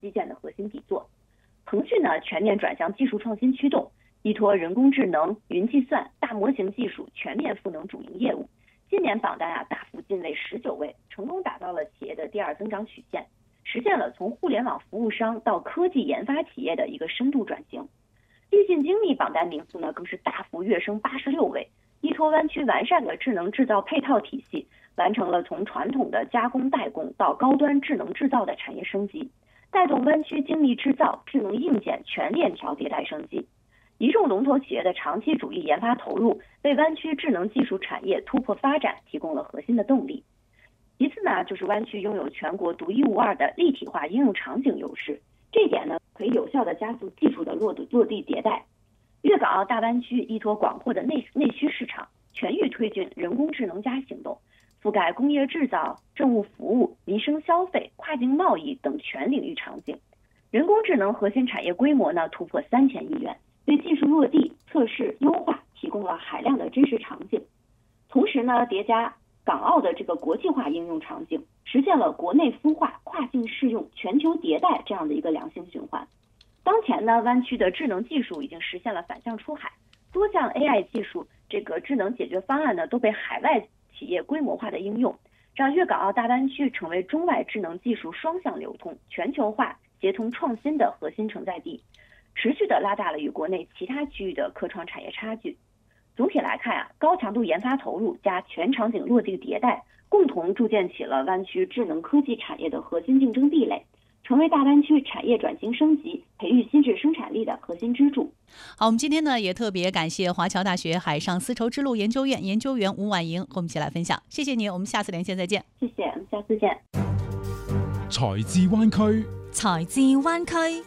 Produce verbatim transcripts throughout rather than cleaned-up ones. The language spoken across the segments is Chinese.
基建的核心底座。腾讯呢全面转向技术创新驱动，依托人工智能、云计算、大模型技术全面赋能主营业务。今年榜单啊大幅进位十九位，成功打造了企业的第二增长曲线，实现了从互联网服务商到科技研发企业的一个深度转型。立信精密榜单名次呢更是大幅跃升八十六位，依托湾区完善的智能制造配套体系，完成了从传统的加工代工到高端智能制造的产业升级，带动湾区精密制造、智能硬件全链条迭代升级。一众龙头企业的长期主义研发投入，为湾区智能技术产业突破发展提供了核心的动力。其次呢，就是湾区拥有全国独一无二的立体化应用场景优势，这一点呢可以有效的加速技术的落地落地迭代。粤港澳大湾区依托广阔的内内需市场，全域推进人工智能加行动，覆盖工业制造、政务服务、民生消费、跨境贸易等全领域场景。人工智能核心产业规模呢突破三千亿元，对技术落地、测试、优化提供了海量的真实场景。同时呢，叠加港澳的这个国际化应用场景，实现了国内孵化、跨境适用、全球迭代这样的一个良性循环。当前呢，湾区的智能技术已经实现了反向出海，多项 A I 技术这个智能解决方案呢都被海外企业规模化的应用，让粤港澳大湾区成为中外智能技术双向流通、全球化协同创新的核心承载地，持续的拉大了与国内其他区域的科创产业差距。总体来看啊，高强度研发投入加全场景落地迭代，共同筑建起了湾区智能科技产业的核心竞争壁垒，成为大湾区产业转型升级、培育新质生产力的核心支柱。 好，我们今天呢也特别感谢华侨大学海上丝绸之路研究院研究员吴婉莹和我们一起来分享，谢谢你，我们下次连线再见。 谢谢，我们下次见。 財智灣區， 財智灣區。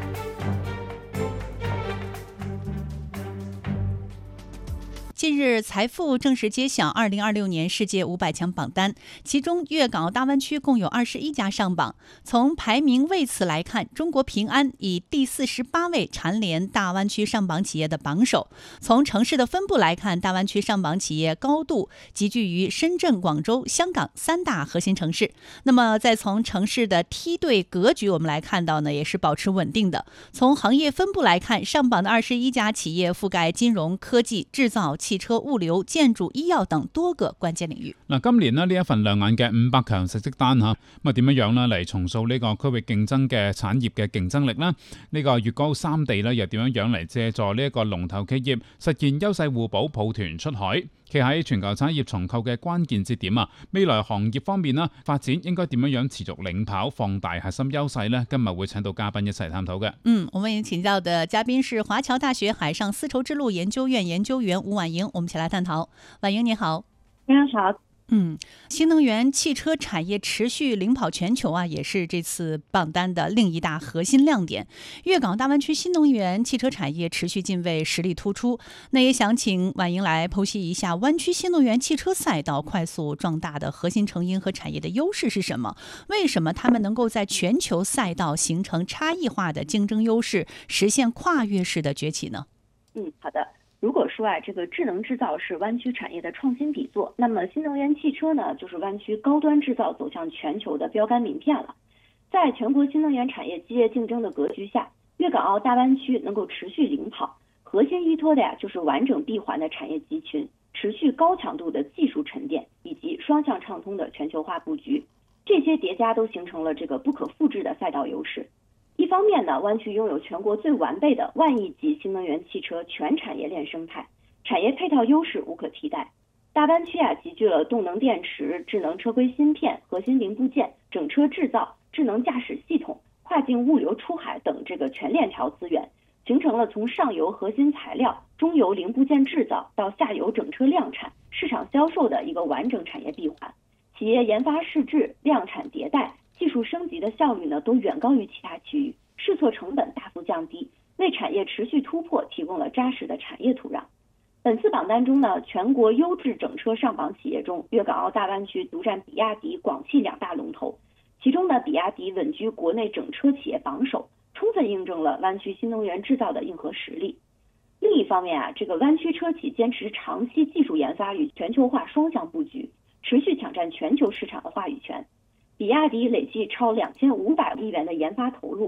近日，財富正式揭曉二零二六年世界五百強榜單，其中粵港澳大灣區共有二十一家上榜。從排名位次來看，中國平安以第四十八位蟬聯大灣區上榜企業的榜首。從城市的分布來看，大灣區上榜企業高度集聚於深圳、廣州、香港三大核心城市。那麼，再從城市的梯隊格局，我們來看到呢，也是保持穩定的。從行業分布來看，上榜的二十一家企業覆蓋金融、科技、製造、汽車、物流、建築、醫藥等多個關鍵領域。 嗱，今年呢呢一份亮眼嘅五百強成績單嚇，咁啊點樣樣呢嚟重塑呢個區域競爭嘅產業嘅競爭力呢？呢個粵港澳三地呢又點樣樣嚟借助呢一個龍頭企業實現優勢互補，抱團出海？企喺全球產業重構嘅關鍵節點啊，未來行業方面呢發展應該點樣樣持續領跑，放大核心優勢呢？今日會請到嘉賓一齊探討嘅。 嗯，我們請到的嘉賓是華僑大學海上絲綢之路研究院研究員吳婉莹，我們一起來探討。婉莹你好。 非常好。 嗯，新能源汽車產業持續領跑全球啊，也是這次榜單的另一大核心亮點。粵港大灣區新能源汽車產業持續進位，實力突出。那也想請婉莹來剖析一下灣區新能源汽車賽道快速壯大的核心成因和產業的優勢是什麼？為什麼他們能夠在全球賽道形成差異化的競爭優勢，實現跨越式的崛起呢？ 嗯，好的。如果說啊，這個智能製造是灣區產業的創新底座，那麼新能源汽車呢，就是灣區高端製造走向全球的標杆名片了。在全國新能源產業激烈競爭的格局下，粵港澳大灣區能夠持續領跑，核心依托的呀，就是完整閉環的產業集群，持續高強度的技術沉澱，以及雙向暢通的全球化佈局。這些疊加都形成了這個不可複製的賽道優勢。一方面呢，灣區擁有全國最完備的萬億級新能源汽車全產業鏈生態，產業配套優勢無可替代。大灣區啊，集聚了動能電池、智能車規芯片、核心零部件、整車製造、智能駕駛系統、跨境物流出海等這個全鏈條資源，形成了從上游核心材料、中游零部件製造到下游整車量產、市場銷售的一個完整產業閉環。企業研發試製、量產迭代、技術升級的效率呢，都遠高於其他區域，試錯成本大幅降低，為產業持續突破提供了扎實的產業土壤。本次榜單中呢，全國優質整車上榜企業中，粵港澳大灣區獨佔比亞迪、廣汽兩大龍頭，其中呢，比亞迪穩居國內整車企業榜首，充分印證了灣區新能源製造的硬核實力。另一方面啊，這個灣區車企堅持長期技術研發與全球化雙向佈局，持續搶佔全球市場的話語權。比亞迪累計超兩千五百億元的研發投入，